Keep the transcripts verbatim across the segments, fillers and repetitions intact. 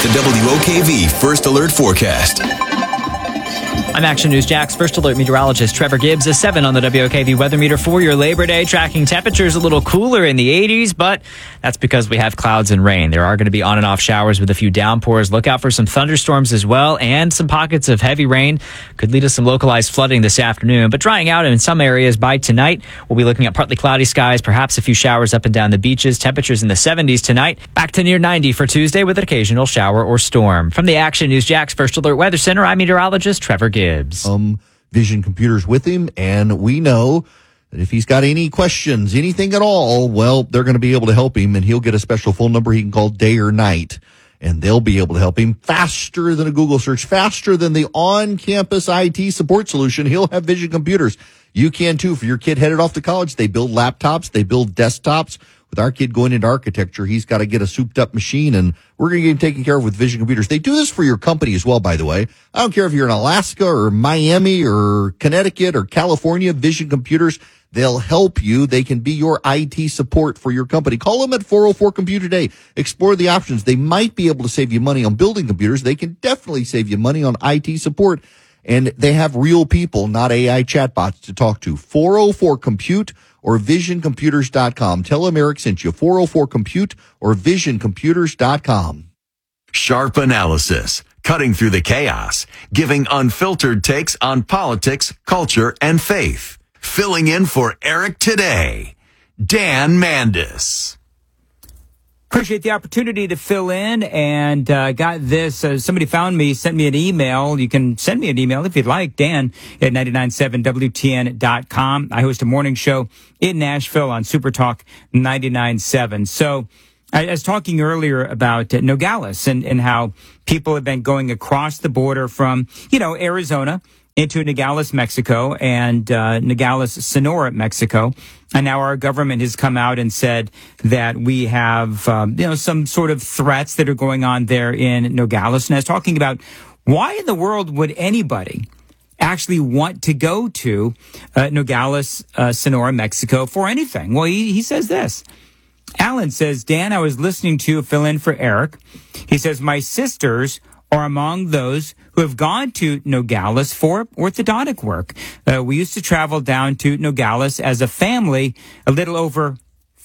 the W O K V First Alert Forecast. I'm Action News Jack's First Alert meteorologist Trevor Gibbs. A seven on the W O K V weather meter for your Labor Day. Tracking temperatures a little cooler in the eighties, but that's because we have clouds and rain. There are going to be on and off showers with a few downpours. Look out for some thunderstorms as well, and some pockets of heavy rain could lead to some localized flooding this afternoon. But drying out in some areas by tonight. We'll be looking at partly cloudy skies, perhaps a few showers up and down the beaches. Temperatures in the seventies tonight. Back to near ninety for Tuesday with an occasional shower or storm. From the Action News Jack's First Alert Weather Center, I'm meteorologist Trevor Gibbs. Um, Vision Computers with him, and we know that if he's got any questions, anything at all, well, they're going to be able to help him, and he'll get a special phone number he can call day or night, and they'll be able to help him faster than a Google search, faster than the on-campus I T support solution. He'll have Vision Computers. You can too. For your kid headed off to college, they build laptops, they build desktops. With our kid going into architecture, he's got to get a souped-up machine, and we're going to get him taken care of with Vision Computers. They do this for your company as well, by the way. I don't care if you're in Alaska or Miami or Connecticut or California, Vision Computers, they'll help you. They can be your I T support for your company. Call them at four oh four Compute today. Explore the options. They might be able to save you money on building computers. They can definitely save you money on I T support. And they have real people, not A I chatbots, to talk to. four oh four Compute or vision computers dot com. Tell them Eric sent you. four oh four Compute or vision computers dot com. Sharp analysis, cutting through the chaos, giving unfiltered takes on politics, culture, and faith. Filling in for Eric today, Dan Mandis. Appreciate the opportunity to fill in, and uh, got this. Uh, somebody found me, sent me an email. You can send me an email if you'd like, Dan at nine nine seven W T N dot com. I host a morning show in Nashville on Super Talk ninety-nine point seven. So I was talking earlier about uh, Nogales and, and how people have been going across the border from, you know, Arizona into Nogales, Mexico, and uh, Nogales, Sonora, Mexico. And now our government has come out and said that we have, um, you know, some sort of threats that are going on there in Nogales. And I was talking about why in the world would anybody actually want to go to uh, Nogales, uh, Sonora, Mexico for anything? Well, he, he says this. Alan says, Dan, I was listening to fill in for Eric. He says, my sisters are among those who have gone to Nogales for orthodontic work. Uh, we used to travel down to Nogales as a family a little over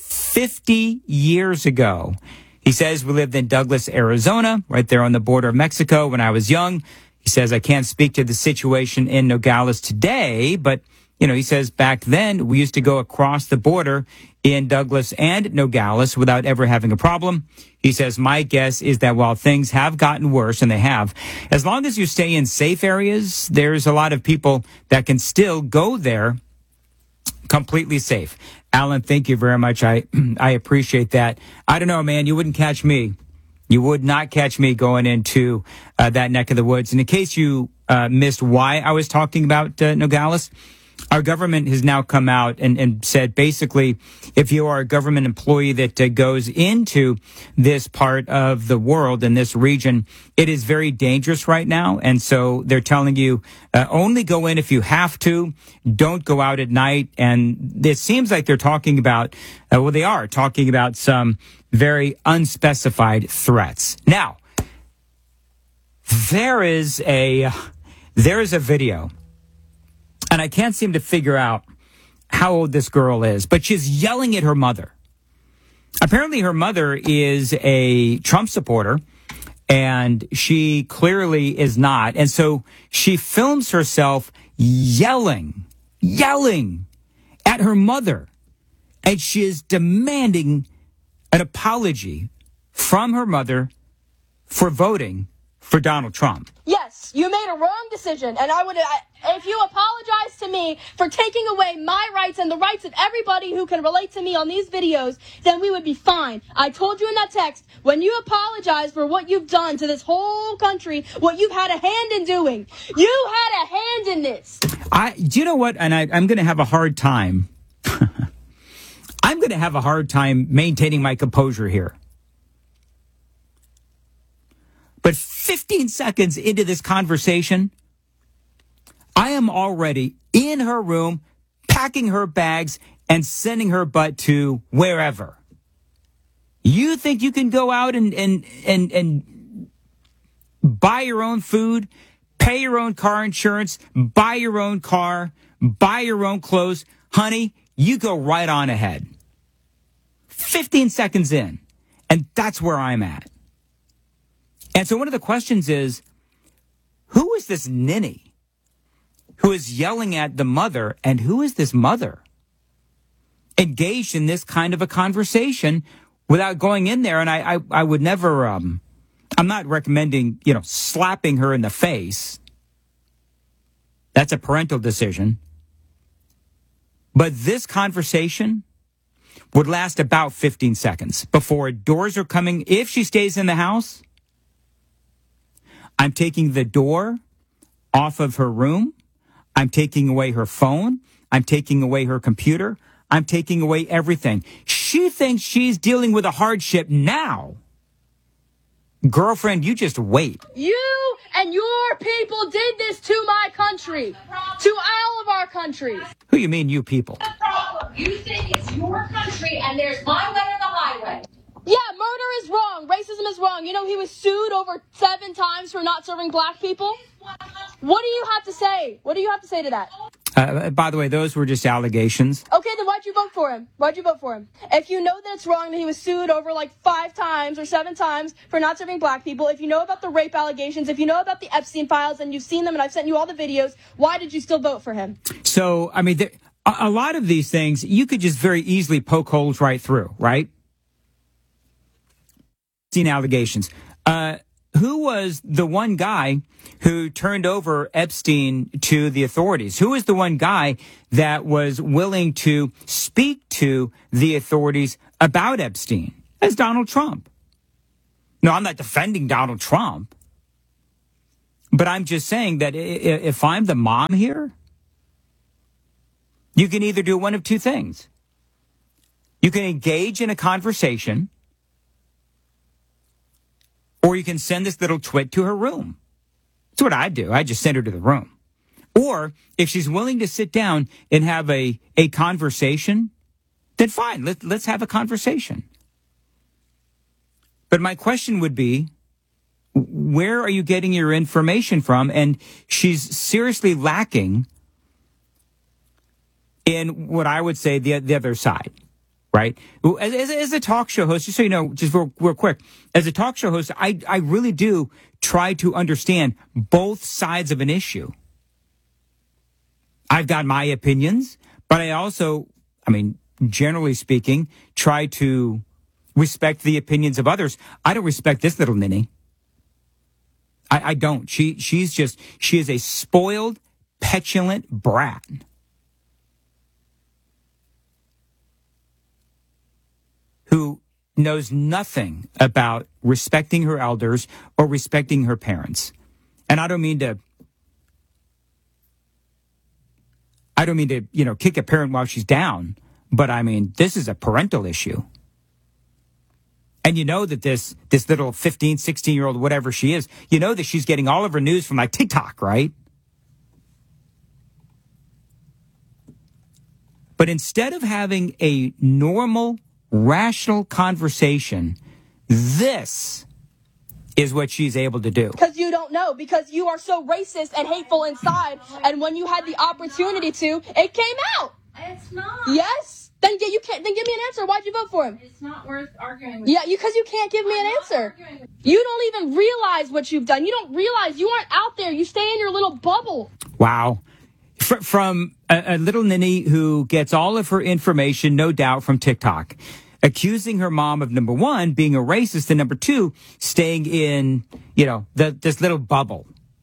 fifty years ago. He says we lived in Douglas, Arizona, right there on the border of Mexico when I was young. He says I can't speak to the situation in Nogales today, but, you know, he says back then we used to go across the border in Douglas and Nogales without ever having a problem. He says, my guess is that while things have gotten worse, and they have, as long as you stay in safe areas, there's a lot of people that can still go there completely safe. Alan, thank you very much. I, I appreciate that. I don't know, man, you wouldn't catch me. You would not catch me going into uh, that neck of the woods. And in case you uh, missed why I was talking about uh, Nogales, our government has now come out and, and said, basically, if you are a government employee that uh, goes into this part of the world, in this region, it is very dangerous right now. And so they're telling you, uh, only go in if you have to. Don't go out at night. And it seems like they're talking about, uh, well, they are talking about some very unspecified threats. Now, there is a, there is a video. And I can't seem to figure out how old this girl is, but she's yelling at her mother. Apparently her mother is a Trump supporter, and she clearly is not. And so she films herself yelling, yelling at her mother. And she is demanding an apology from her mother for voting for Donald Trump. Yes, you made a wrong decision, and I would, I, if you apologize to me for taking away my rights and the rights of everybody who can relate to me on these videos, then we would be fine. I told you in that text, when you apologize for what you've done to this whole country, what you've had a hand in doing, you had a hand in this. I, do you know what? And I, I'm going to have a hard time. I'm going to have a hard time maintaining my composure here. But fifteen seconds into this conversation, I am already in her room, packing her bags and sending her butt to wherever. You think you can go out and, and, and, and buy your own food, pay your own car insurance, buy your own car, buy your own clothes. Honey, you go right on ahead. fifteen seconds in, and that's where I'm at. And so one of the questions is, who is this ninny who is yelling at the mother, and who is this mother engaged in this kind of a conversation without going in there? And I, I, I would never, um, I'm not recommending, you know, slapping her in the face. That's a parental decision. But this conversation would last about fifteen seconds before doors are coming. If she stays in the house, I'm taking the door off of her room. I'm taking away her phone. I'm taking away her computer. I'm taking away everything. She thinks she's dealing with a hardship now. Girlfriend, you just wait. You and your people did this to my country, to all of our countries. Who you mean, you people? The problem. You think it's your country and there's my way or the highway. Yeah, murder is wrong. Racism is wrong. You know, he was sued over seven times for not serving black people. What do you have to say? What do you have to say to that? Uh, by the way, those were just allegations. Okay, then why'd you vote for him? Why'd you vote for him? If you know that it's wrong that he was sued over like five times or seven times for not serving black people, if you know about the rape allegations, if you know about the Epstein files and you've seen them and I've sent you all the videos, why did you still vote for him? So, I mean, there, a, a lot of these things, you could just very easily poke holes right through, right? Seen allegations. Uh, who was the one guy who turned over Epstein to the authorities? Who was the one guy that was willing to speak to the authorities about Epstein? That's Donald Trump. No, I'm not defending Donald Trump. But I'm just saying that if I'm the mom here, you can either do one of two things. You can engage in a conversation, or you can send this little twit to her room. That's what I do. I just send her to the room. Or if she's willing to sit down and have a, a conversation, then fine, let, let's have a conversation. But my question would be, where are you getting your information from? And she's seriously lacking in what I would say the, the other side. Right? As, as, as a talk show host, just so you know, just real, real quick, as a talk show host, I, I really do try to understand both sides of an issue. I've got my opinions, but I also, I mean, generally speaking, try to respect the opinions of others. I don't respect this little ninny. I, I don't. She, she's just, she is a spoiled, petulant brat. Who knows nothing about respecting her elders or respecting her parents. And I don't mean to, I don't mean to, you know, kick a parent while she's down, but I mean, this is a parental issue. And you know that this, this little fifteen, sixteen year old, whatever she is, you know that she's getting all of her news from like TikTok, right? But instead of having a normal, rational conversation, this is what she's able to do. Because you don't know, because you are so racist and hateful inside, and when you had the opportunity to, it came out. It's not. Yes? Then yeah, you can't. Then give me an answer. Why'd you vote for him? It's not worth arguing with. Yeah, because you, you can't give me an answer. You don't even realize what you've done. You don't realize you aren't out there. You stay in your little bubble. Wow. F- from a, a little ninny who gets all of her information, no doubt, from TikTok, accusing her mom of, number one, being a racist, and number two, staying in, you know, the, this little bubble.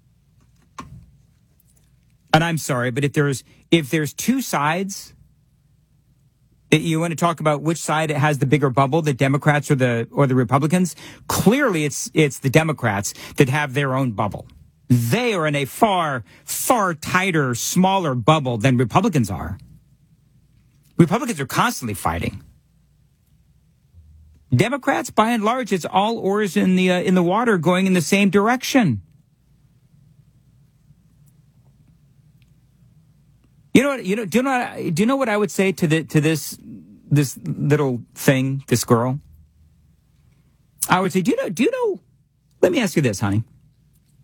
And I'm sorry, but if there's if there's two sides, that you want to talk about which side has the bigger bubble, the Democrats or the or the Republicans, clearly it's it's the Democrats that have their own bubble. They are in a far, far tighter, smaller bubble than Republicans are. Republicans are constantly fighting. Democrats, by and large, it's all oars in the uh, in the water going in the same direction. You know what? You know. Do you know? What, do you know what I would say to the to this this little thing, this girl? I would say, do you know? Do you know? Let me ask you this, honey.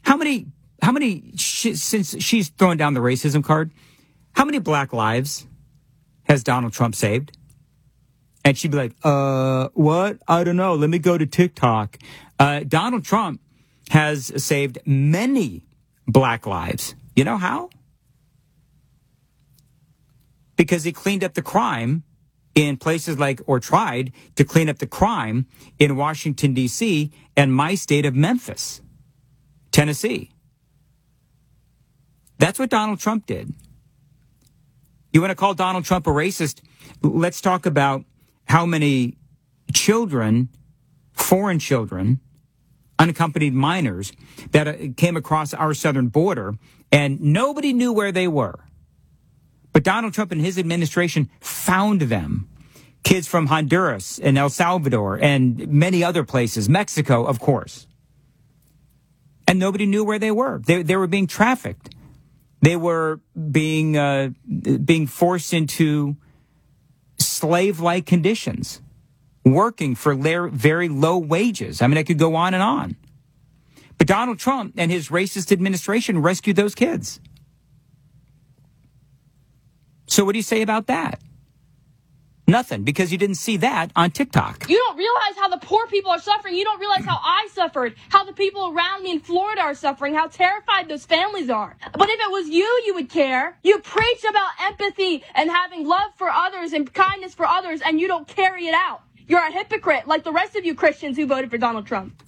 How many, how many, she, since she's throwing down the racism card, how many black lives has Donald Trump saved? And she'd be like, uh, what? I don't know. Let me go to TikTok. Uh, Donald Trump has saved many black lives. You know how? Because he cleaned up the crime in places like, or tried to clean up the crime in Washington, D C and my state of Memphis, Tennessee. That's what Donald Trump did. You want to call Donald Trump a racist? Let's talk about how many children, foreign children, unaccompanied minors that came across our southern border and nobody knew where they were. But Donald Trump and his administration found them. Kids from Honduras and El Salvador and many other places, Mexico, of course. And nobody knew where they were. They, they were being trafficked. They were being uh, being forced into slave-like conditions, working for la- very low wages. I mean, I could go on and on. But Donald Trump and his racist administration rescued those kids. So what do you say about that? Nothing, because you didn't see that on TikTok. You don't realize how the poor people are suffering. You don't realize how I suffered, how the people around me in Florida are suffering, how terrified those families are. But if it was you, you would care. You preach about empathy and having love for others and kindness for others, and you don't carry it out. You're a hypocrite, like the rest of you Christians who voted for Donald Trump.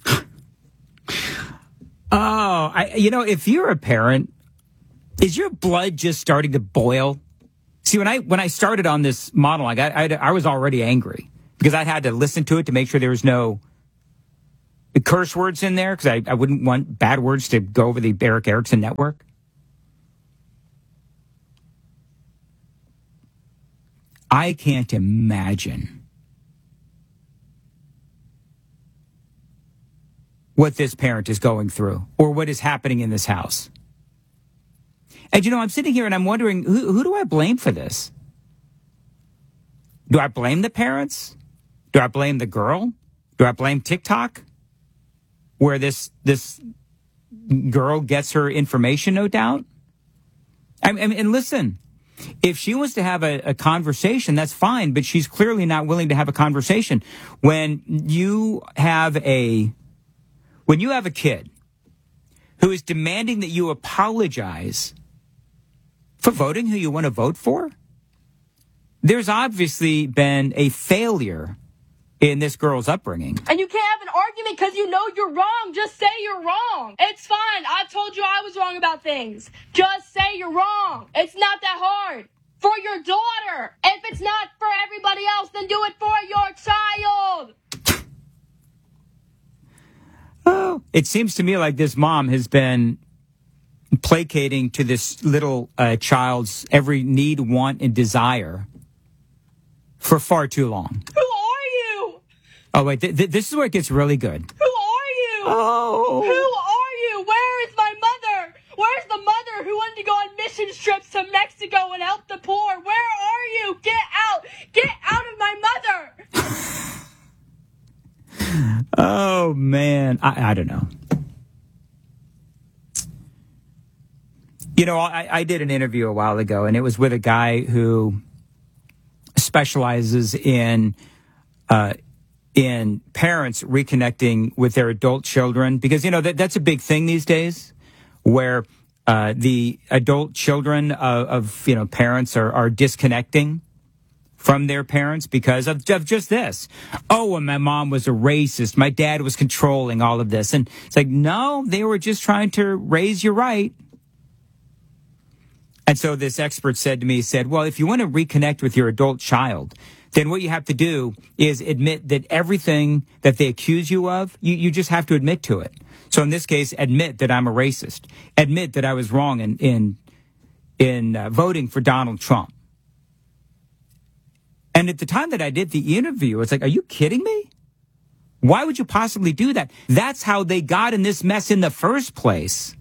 Oh, I, you know, if you're a parent, is your blood just starting to boil? See, when I when I started on this monologue, I, I, I was already angry because I had to listen to it to make sure there was no curse words in there because I, I wouldn't want bad words to go over the Eric Erickson network. I can't imagine what this parent is going through or what is happening in this house. And, you know, I'm sitting here and I'm wondering, who, who do I blame for this? Do I blame the parents? Do I blame the girl? Do I blame TikTok? Where this this girl gets her information, no doubt? I mean, and listen, if she wants to have a, a conversation, that's fine, but she's clearly not willing to have a conversation. When you have a, when you have a kid who is demanding that you apologize for voting who you want to vote for, there's obviously been a failure in this girl's upbringing. And you can't have an argument because you know you're wrong. Just say you're wrong. It's fine. I've told you I was wrong about things. Just say you're wrong. It's not that hard. For your daughter. If it's not for everybody else, then do it for your child. Oh, it seems to me like this mom has been placating to this little uh, child's every need, want, and desire for far too long. Who are you? Oh, wait, th- th- this is where it gets really good. Who are you? Oh. Who are you? Where is my mother? Where's the mother who wanted to go on mission trips to Mexico and help the poor? Where are you? Get out. Get out of my mother. Oh, man. I, I don't know. You know, I, I did an interview a while ago, and it was with a guy who specializes in uh, in parents reconnecting with their adult children, because, you know, that, that's a big thing these days, where uh, the adult children of, of you know, parents are, are disconnecting from their parents because of, of just this. Oh, and my mom was a racist. My dad was controlling all of this. And it's like, no, they were just trying to raise you right. And so this expert said to me, said, well, if you want to reconnect with your adult child, then what you have to do is admit that everything that they accuse you of, you, you just have to admit to it. So in this case, admit that I'm a racist. Admit that I was wrong in in, in uh, voting for Donald Trump. And at the time that I did the interview, it's like, are you kidding me? Why would you possibly do that? That's how they got in this mess in the first place.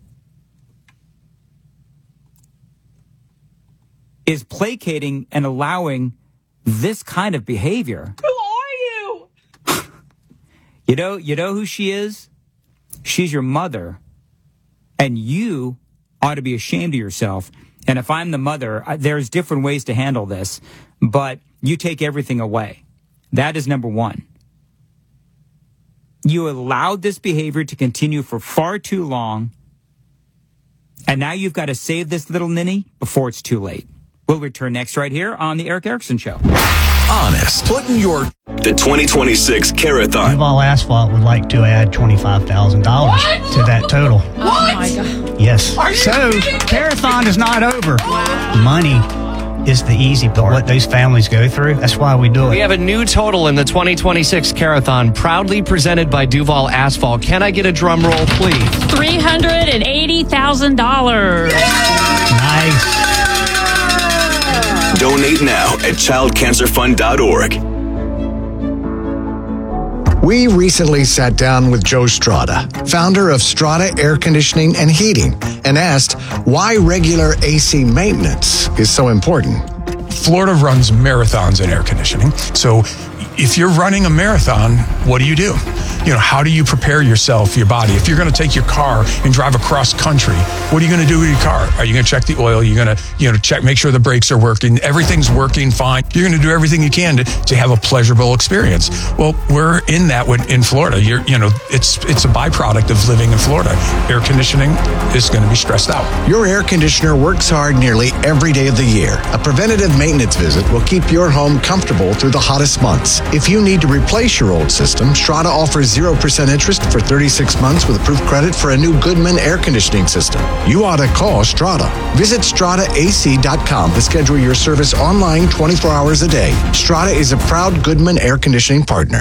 Is placating and allowing this kind of behavior. Who are you? You know, you know who she is? She's your mother. And you ought to be ashamed of yourself. And if I'm the mother, there's different ways to handle this, but you take everything away. That is number one. You allowed this behavior to continue for far too long, and now you've got to save this little ninny before it's too late. We'll return next right here on The Eric Erickson Show. Honest. Putting your... The twenty twenty-six Carathon. Duval Asphalt would like to add twenty-five thousand dollars to that total. What? Oh my God. Yes. So, Carathon is not over. Wow. Money is the easy part. What those families go through, that's why we do it. We have a new total in the twenty twenty-six Carathon, proudly presented by Duval Asphalt. Can I get a drum roll, please? three hundred eighty thousand dollars. Nice. Donate now at child cancer fund dot org. We recently sat down with Joe Strada, founder of Strada Air Conditioning and Heating, and asked why regular A C maintenance is so important. Florida runs marathons in air conditioning. So if you're running a marathon, what do you do? You know, how do you prepare yourself, your body? If you're going to take your car and drive across country, what are you going to do with your car? Are you going to check the oil? You're going to, you know, check, make sure the brakes are working. Everything's working fine. You're going to do everything you can to, to have a pleasurable experience. Well, we're in that with, in Florida. You're, you know, it's it's a byproduct of living in Florida. Air conditioning is going to be stressed out. Your air conditioner works hard nearly every day of the year. A preventative maintenance visit will keep your home comfortable through the hottest months. If you need to replace your old system, Strada offers zero percent interest for thirty-six months with approved credit for a new Goodman air conditioning system. You ought to call Strada. Visit strada A C dot com to schedule your service online twenty-four hours a day. Strada is a proud Goodman air conditioning partner.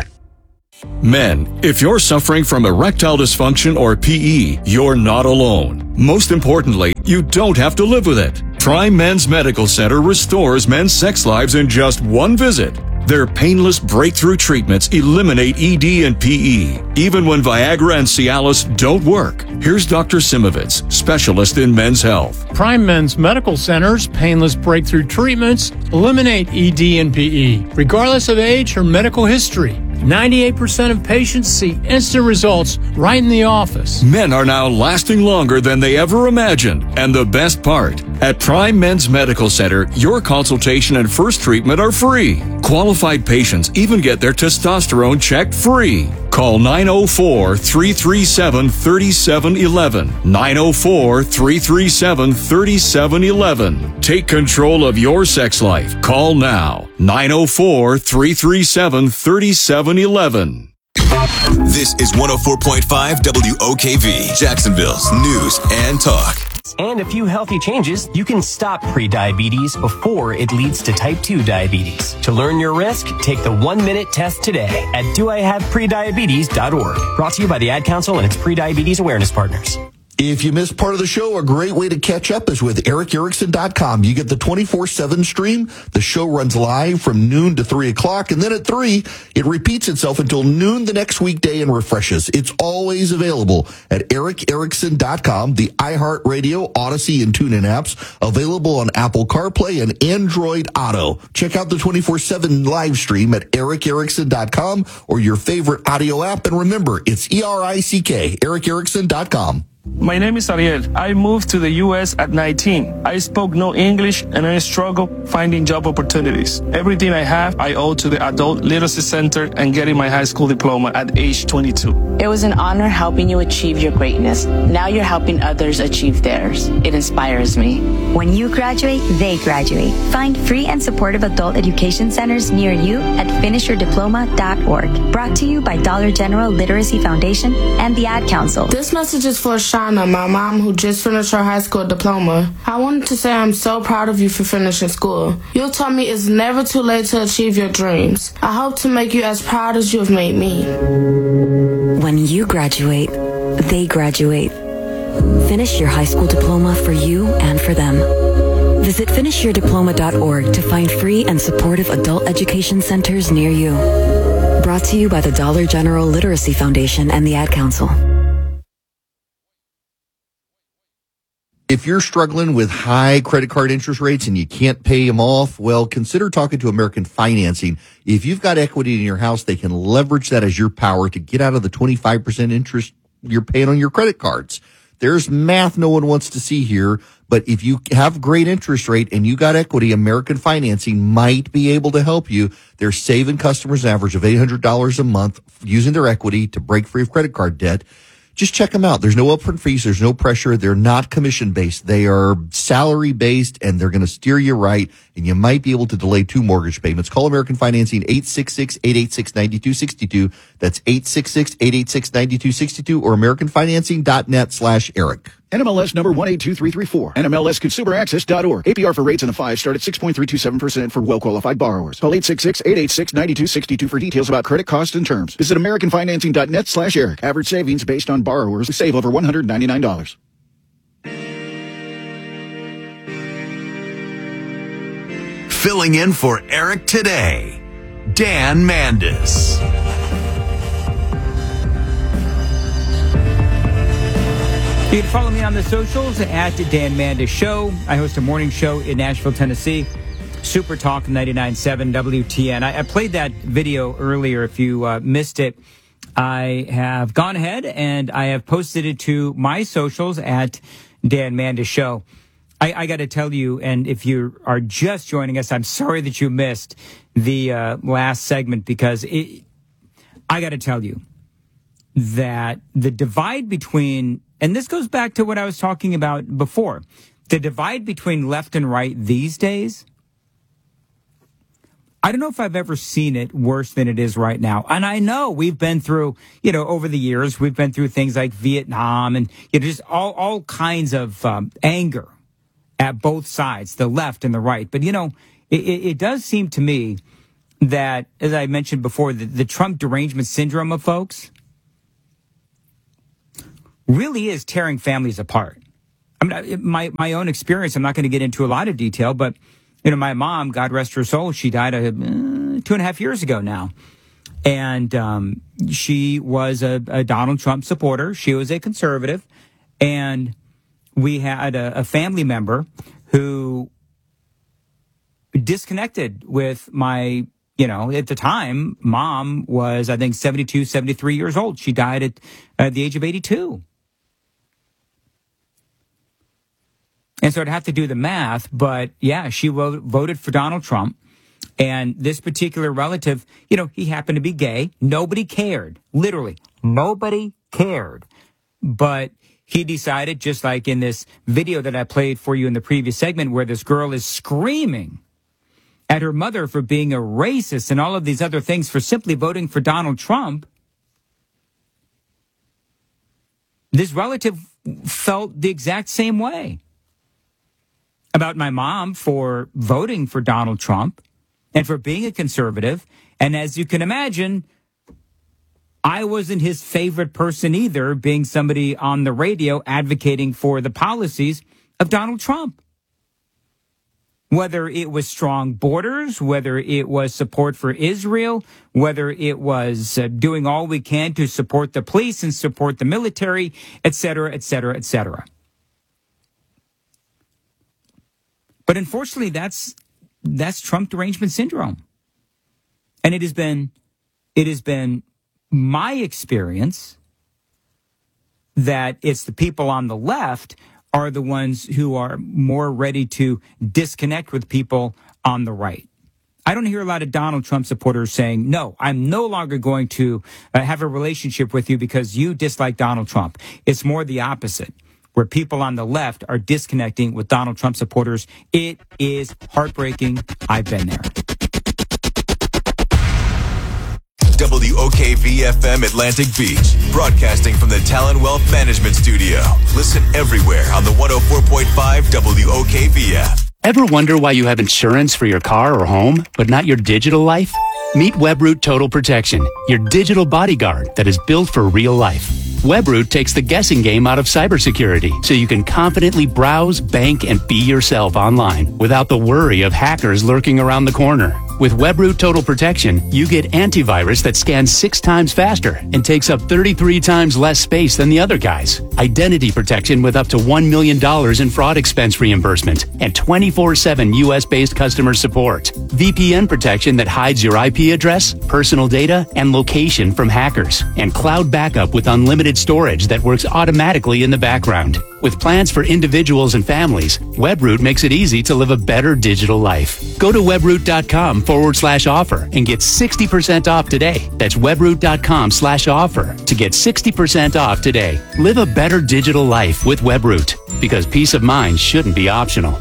Men, if you're suffering from erectile dysfunction or P E, you're not alone. Most importantly, you don't have to live with it. Prime Men's Medical Center restores men's sex lives in just one visit. Their painless breakthrough treatments eliminate E D and P E, even when Viagra and Cialis don't work. Here's Doctor Simovitz, specialist in men's health. Prime Men's Medical Center's painless breakthrough treatments eliminate E D and P E, regardless of age or medical history. ninety-eight percent of patients see instant results right in the office. Men are now lasting longer than they ever imagined. And the best part, at Prime Men's Medical Center, your consultation and first treatment are free. Qualified patients even get their testosterone checked free. Call nine oh four, three three seven, three seven one one. nine oh four, three three seven, three seven one one. Take control of your sex life. Call now. nine oh four, three three seven, three seven one one. This is one oh four point five W O K V, Jacksonville's news and talk. And a few healthy changes, you can stop prediabetes before it leads to type two diabetes. To learn your risk, take the one-minute test today at do I have prediabetes dot org. Brought to you by the Ad Council and its prediabetes awareness partners. If you missed part of the show, a great way to catch up is with Eric Erickson dot com. You get the twenty-four seven stream. The show runs live from noon to three o'clock, and then at three, it repeats itself until noon the next weekday and refreshes. It's always available at Eric Erickson dot com, the iHeartRadio, Odyssey, and TuneIn apps, available on Apple CarPlay and Android Auto. Check out the twenty-four seven live stream at Eric Erickson dot com or your favorite audio app, and remember, it's E R I C K, Eric Erickson dot com. My name is Ariel. I moved to the U S at nineteen. I spoke no English and I struggled finding job opportunities. Everything I have, I owe to the Adult Literacy Center and getting my high school diploma at age twenty-two. It was an honor helping you achieve your greatness. Now you're helping others achieve theirs. It inspires me. When you graduate, they graduate. Find free and supportive adult education centers near you at finish your diploma dot org. Brought to you by Dollar General Literacy Foundation and the Ad Council. This message is for Shauna, my mom, who just finished her high school diploma. I wanted to say I'm so proud of you for finishing school. You taught me it's never too late to achieve your dreams. I hope to make you as proud as you have made me. When you graduate, they graduate. Finish your high school diploma for you and for them. Visit finish your diploma dot org to find free and supportive adult education centers near you. Brought to you by the Dollar General Literacy Foundation and the Ad Council. If you're struggling with high credit card interest rates and you can't pay them off, well, consider talking to American Financing. If you've got equity in your house, they can leverage that as your power to get out of the twenty-five percent interest you're paying on your credit cards. There's math no one wants to see here, but if you have great interest rate and you got equity, American Financing might be able to help you. They're saving customers an average of eight hundred dollars a month using their equity to break free of credit card debt. Just check them out. There's no upfront fees. There's no pressure. They're not commission-based. They are salary-based, and they're going to steer you right, and you might be able to delay two mortgage payments. Call American Financing, eight six six, eight eight six, nine two six two. That's eight six six, eight eight six, nine two six two or americanfinancing.net slash Eric. N M L S number one eight two three three four. N M L S consumer access dot org. A P R for rates in the five start at six point three two seven percent for well-qualified borrowers. Call eight six six, eight eight six, nine two six two for details about credit costs and terms. Visit americanfinancing.net slash Eric. Average savings based on borrowers who save over one hundred ninety-nine dollars. Filling in for Eric today, Dan Mandis. You can follow me on the socials at Dan Mandis Show. I host a morning show in Nashville, Tennessee. Super Talk ninety-nine point seven W T N. I, I played that video earlier. If you uh, missed it, I have gone ahead and I have posted it to my socials at Dan Mandis Show. I, I got to tell you, and if you are just joining us, I'm sorry that you missed the uh, last segment because it, I got to tell you that the divide between, and this goes back to what I was talking about before, the divide between left and right these days, I don't know if I've ever seen it worse than it is right now. And I know we've been through, you know, over the years, we've been through things like Vietnam and you know, just all, all kinds of um, anger at both sides, the left and the right. But, you know, it, it does seem to me that, as I mentioned before, the, the Trump derangement syndrome of folks really is tearing families apart. I mean, my, my own experience, I'm not going to get into a lot of detail, but, you know, my mom, God rest her soul, she died uh, two and a half years ago now. And um, she was a, a Donald Trump supporter. She was a conservative. And we had a, a family member who disconnected with my, you know, at the time, mom was, I think, seventy-two, seventy-three years old. She died at uh, the age of eighty-two. And so I'd have to do the math, but yeah, she wo- voted for Donald Trump. And this particular relative, you know, he happened to be gay. Nobody cared. Literally, nobody cared. But he decided, just like in this video that I played for you in the previous segment, where this girl is screaming at her mother for being a racist and all of these other things for simply voting for Donald Trump, this relative felt the exact same way about my mom for voting for Donald Trump and for being a conservative. And as you can imagine, I wasn't his favorite person either, being somebody on the radio advocating for the policies of Donald Trump. Whether it was strong borders, whether it was support for Israel, whether it was uh, doing all we can to support the police and support the military, et cetera, et cetera, et cetera. But unfortunately, that's that's Trump derangement syndrome. And it has been it has been my experience that it's the people on the left are the ones who are more ready to disconnect with people on the right. I don't hear a lot of Donald Trump supporters saying, no, I'm no longer going to uh, have a relationship with you because you dislike Donald Trump. It's more the opposite, where people on the left are disconnecting with Donald Trump supporters. It is heartbreaking. I've been there. W O K V F M Atlantic Beach, broadcasting from the Talon Wealth Management Studio. Listen everywhere on the one oh four point five W O K V F. Ever wonder why you have insurance for your car or home, but not your digital life? Meet Webroot Total Protection, your digital bodyguard that is built for real life. Webroot takes the guessing game out of cybersecurity, so you can confidently browse, bank, and be yourself online without the worry of hackers lurking around the corner. With WebRoot Total Protection, you get antivirus that scans six times faster and takes up thirty-three times less space than the other guys. Identity protection with up to one million dollars in fraud expense reimbursement and twenty-four seven U S-based customer support. V P N protection that hides your I P address, personal data, and location from hackers. And cloud backup with unlimited storage that works automatically in the background. With plans for individuals and families, WebRoot makes it easy to live a better digital life. Go to webroot.com forward slash offer and get sixty percent off today. That's webroot.com slash offer to get sixty percent off today. Live a better digital life with WebRoot, because peace of mind shouldn't be optional.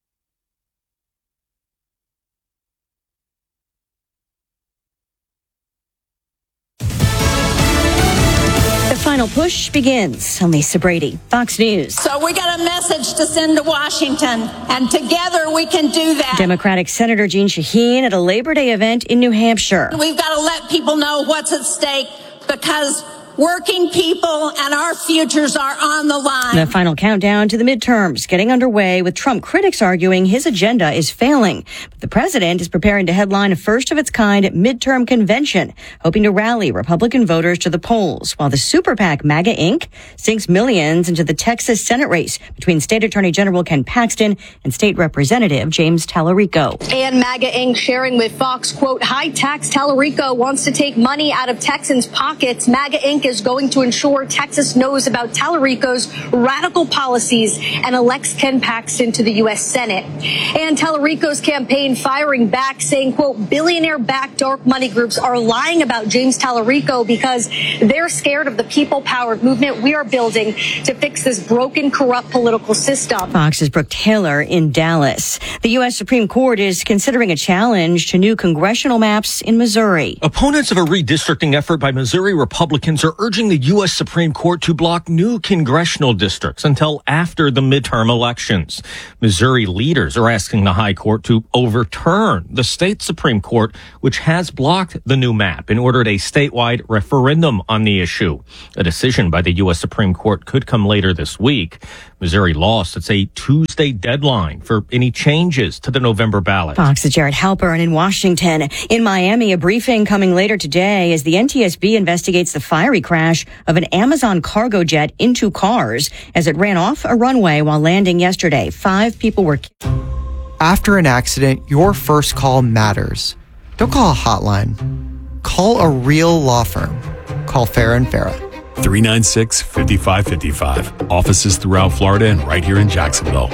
Final push begins. I'm Lisa Brady, Fox News. So we got a message to send to Washington, and together we can do that. Democratic Senator Jeanne Shaheen at a Labor Day event in New Hampshire. We've got to let people know what's at stake, because working people and our futures are on the line. The final countdown to the midterms getting underway, with Trump critics arguing his agenda is failing. But the president is preparing to headline a first-of-its-kind midterm convention, hoping to rally Republican voters to the polls, while the super PAC MAGA Incorporated sinks millions into the Texas Senate race between State Attorney General Ken Paxton and State Representative James Tallarico. And MAGA Incorporated sharing with Fox, quote, high tax Tallarico wants to take money out of Texans' pockets. MAGA Incorporated is going to ensure Texas knows about Tallarico's radical policies and elects Ken Paxton to the U S Senate. And Tallarico's campaign firing back, saying, quote, billionaire-backed dark money groups are lying about James Tallarico because they're scared of the people-powered movement we are building to fix this broken, corrupt political system. Fox's Brooke Taylor in Dallas. The U S Supreme Court is considering a challenge to new congressional maps in Missouri. Opponents of a redistricting effort by Missouri Republicans are urging the U S Supreme Court to block new congressional districts until after the midterm elections. Missouri leaders are asking the High Court to overturn the state Supreme Court, which has blocked the new map and ordered a statewide referendum on the issue. A decision by the U S Supreme Court could come later this week. Missouri lost its a Tuesday deadline for any changes to the November ballot. Fox's Jared Halpern in Washington. In Miami, a briefing coming later today as the N T S B investigates the fiery crash of an Amazon cargo jet into cars as it ran off a runway while landing yesterday. Five people were killed. After an accident, your first call matters. Don't call a hotline. Call a real law firm. Call Farah and Farah. three nine six, five five five five. Offices throughout Florida and right here in Jacksonville.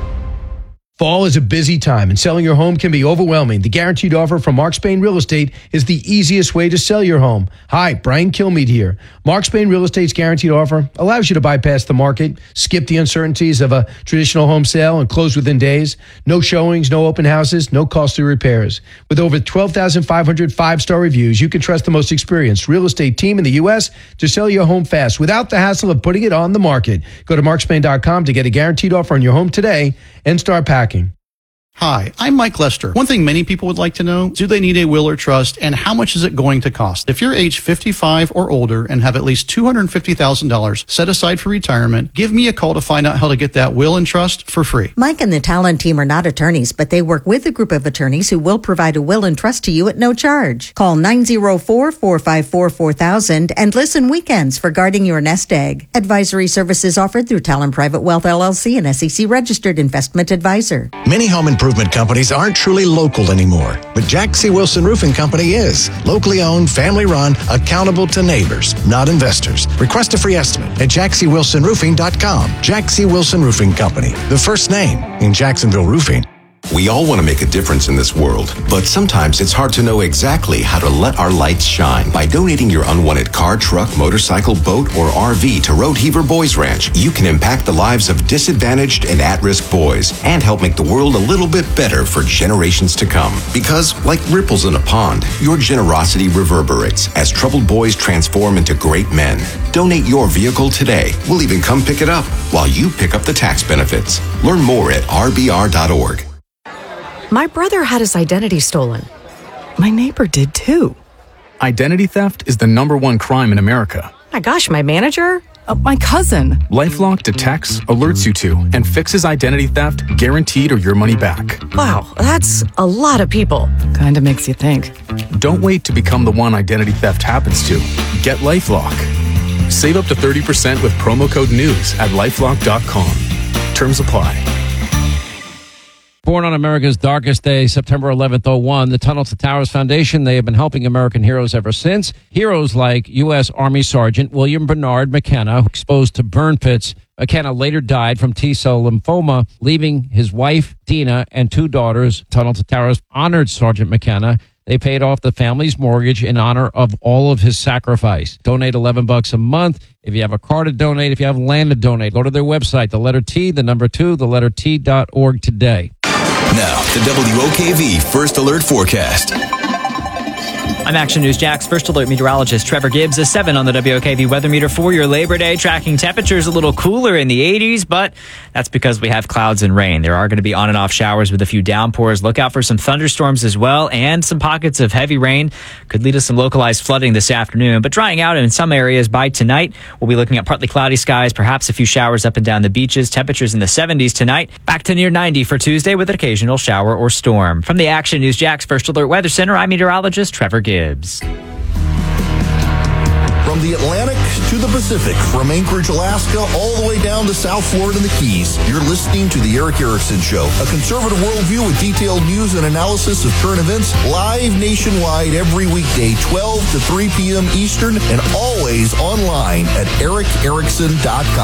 Fall is a busy time and selling your home can be overwhelming. The guaranteed offer from Mark Spain Real Estate is the easiest way to sell your home. Hi, Brian Kilmeade here. Mark Spain Real Estate's guaranteed offer allows you to bypass the market, skip the uncertainties of a traditional home sale, and close within days. No showings, no open houses, no costly repairs. With over twelve thousand five hundred five-star reviews, you can trust the most experienced real estate team in the U S to sell your home fast without the hassle of putting it on the market. Go to mark spain dot com to get a guaranteed offer on your home today and start packing. Hi, I'm Mike Lester. One thing many people would like to know, do they need a will or trust, and how much is it going to cost? If you're age fifty-five or older and have at least two hundred fifty thousand dollars set aside for retirement, give me a call to find out how to get that will and trust for free. Mike and the Talon team are not attorneys, but they work with a group of attorneys who will provide a will and trust to you at no charge. Call nine oh four, four five four, four thousand and listen weekends for guarding your nest egg. Advisory services offered through Talon Private Wealth L L C, an S E C registered investment advisor. Many home improvement companies aren't truly local anymore, but Jack C. Wilson Roofing Company is. Locally owned, family run, accountable to neighbors, not investors. Request a free estimate at jack c wilson roofing dot com. Jack C. Wilson Roofing Company, the first name in Jacksonville roofing. We all want to make a difference in this world, but sometimes it's hard to know exactly how to let our lights shine. By donating your unwanted car, truck, motorcycle, boat, or R V to Road Heaver Boys Ranch, you can impact the lives of disadvantaged and at-risk boys and help make the world a little bit better for generations to come. Because, like ripples in a pond, your generosity reverberates as troubled boys transform into great men. Donate your vehicle today. We'll even come pick it up while you pick up the tax benefits. Learn more at r b r dot org. My brother had his identity stolen. My neighbor did too. Identity theft is the number one crime in America. My gosh, my manager? Uh, my cousin. LifeLock detects, alerts you to, and fixes identity theft, guaranteed or your money back. Wow, that's a lot of people. Kinda makes you think. Don't wait to become the one identity theft happens to. Get LifeLock. Save up to thirty percent with promo code NEWS at lifelock dot com. Terms apply. Born on America's darkest day, September eleventh, oh one, the Tunnel to Towers Foundation, they have been helping American heroes ever since. Heroes like U S. Army Sergeant William Bernard McKenna, exposed to burn pits. McKenna later died from T-cell lymphoma, leaving his wife, Dina, and two daughters. Tunnel to Towers honored Sergeant McKenna. They paid off the family's mortgage in honor of all of his sacrifice. Donate eleven bucks a month. If you have a car to donate, if you have land to donate, go to their website, the letter T, the number two, the letter T dot org today. Now, the W O K V First Alert Forecast. I'm Action News Jack's First Alert meteorologist Trevor Gibbs. A seven on the W O K V weather meter for your Labor Day. Tracking temperatures a little cooler in the eighties, but that's because we have clouds and rain. There are going to be on and off showers with a few downpours. Look out for some thunderstorms as well, and some pockets of heavy rain could lead to some localized flooding this afternoon. But drying out in some areas by tonight. We'll be looking at partly cloudy skies, perhaps a few showers up and down the beaches. Temperatures in the seventies tonight. Back to near ninety for Tuesday with an occasional shower or storm. From the Action News Jack's First Alert Weather Center, I'm meteorologist Trevor Gibbs. From the Atlantic to the Pacific, from Anchorage, Alaska, all the way down to South Florida and the Keys, you're listening to The Eric Erickson Show, a conservative worldview with detailed news and analysis of current events, live nationwide every weekday, twelve to three p.m. Eastern, and always online at eric erickson dot com.